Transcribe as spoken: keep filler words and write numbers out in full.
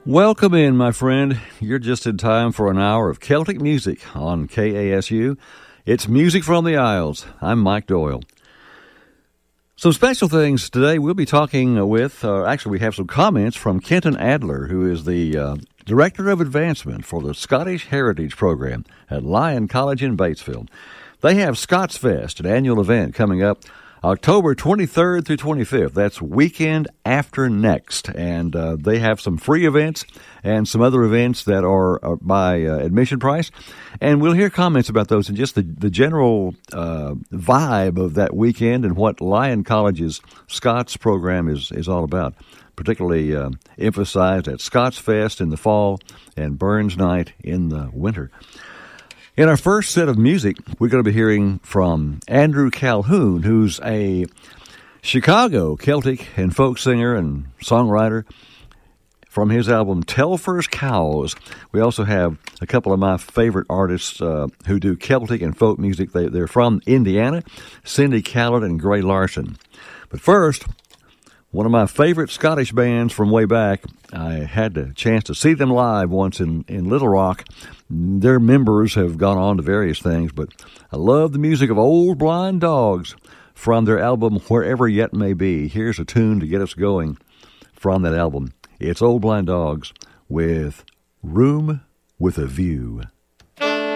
Welcome in, my friend. You're just in time for an hour of Celtic music on K A S U. It's Music from the Isles. I'm Mike Doyle. Some special things today. We'll be talking with, uh, actually we have some comments from Kenton Adler, who is the uh, Director of Advancement for the Scottish Heritage Program at Lyon College in Batesville. They have Scots Fest, an annual event coming up October twenty-third through twenty-fifth. That's weekend after next. And uh, they have some free events and some other events that are, are by uh, admission price. And we'll hear comments about those and just the, the general uh, vibe of that weekend and what Lyon College's Scots program is, is all about. Particularly uh, emphasized at Scots Fest in the fall and Burns Night in the winter. In our first set of music, we're going to be hearing from Andrew Calhoun, who's a Chicago Celtic and folk singer and songwriter. From his album Telfer's Cows, we also have a couple of my favorite artists uh, who do Celtic and folk music. They, they're from Indiana, Cindy Khaled and Gray Larson. But first, one of my favorite Scottish bands from way back. I had the chance to see them live once in, in Little Rock. Their members have gone on to various things, but I love the music of Old Blind Dogs from their album Wherever Yet May Be. Here's a tune to get us going from that album. It's Old Blind Dogs with Room with a View.